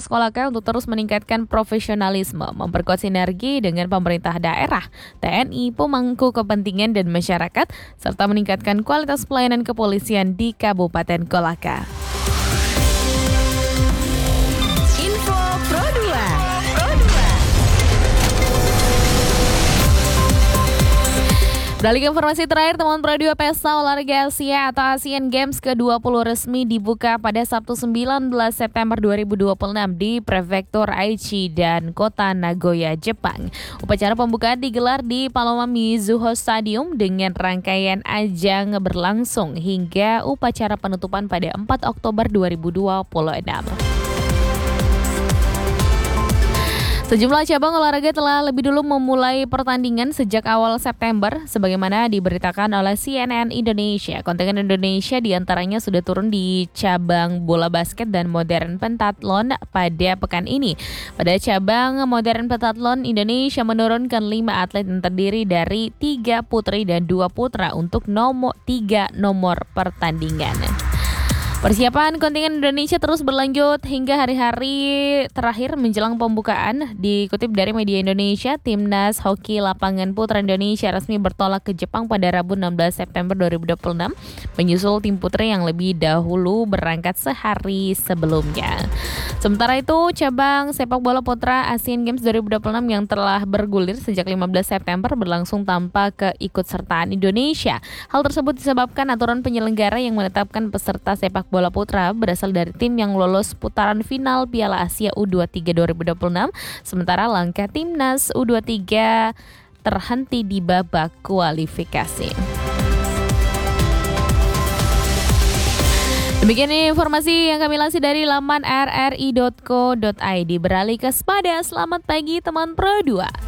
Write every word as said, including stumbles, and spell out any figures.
Sekolah K untuk terus meningkatkan profesionalisme, memperkuat sinergi dengan pemerintah daerah, T N I, pemangku kepentingan dan masyarakat, serta meningkatkan kualitas pelayanan kepolisian di Kabupaten Kolaka. Info Pro dua. Beralih ke informasi terakhir, teman Pro dua, Pesta Olahraga Asia atau Asian Games ke dua puluh resmi dibuka pada Sabtu sembilan belas September dua ribu dua puluh enam di Prefektur Aichi dan Kota Nagoya, Jepang. Upacara pembukaan digelar di Paloma Mizuho Stadium dengan rangkaian ajang berlangsung hingga upacara penutupan pada empat Oktober dua ribu dua puluh enam. Sejumlah cabang olahraga telah lebih dulu memulai pertandingan sejak awal September, sebagaimana diberitakan oleh C N N Indonesia. Kontingen Indonesia diantaranya sudah turun di cabang bola basket dan modern pentathlon pada pekan ini. Pada cabang modern pentathlon, Indonesia menurunkan lima atlet yang terdiri dari tiga putri dan dua putra untuk nomor tiga nomor pertandingan. Persiapan kontingen Indonesia terus berlanjut hingga hari-hari terakhir menjelang pembukaan. Dikutip dari media Indonesia, Timnas Hoki Lapangan Putra Indonesia resmi bertolak ke Jepang pada Rabu enam belas September dua ribu dua puluh enam, menyusul tim putri yang lebih dahulu berangkat sehari sebelumnya. Sementara itu, cabang sepak bola putra Asian Games dua ribu dua puluh enam yang telah bergulir sejak lima belas September berlangsung tanpa keikutsertaan Indonesia. Hal tersebut disebabkan aturan penyelenggara yang menetapkan peserta sepak bola putra berasal dari tim yang lolos putaran final Piala Asia U dua puluh tiga dua ribu dua puluh enam, sementara langkah timnas U dua puluh tiga terhenti di babak kualifikasi. Demikian informasi yang kami lansir dari laman r r i dot co dot i d. Beralih ke Spada, selamat pagi teman Pro dua.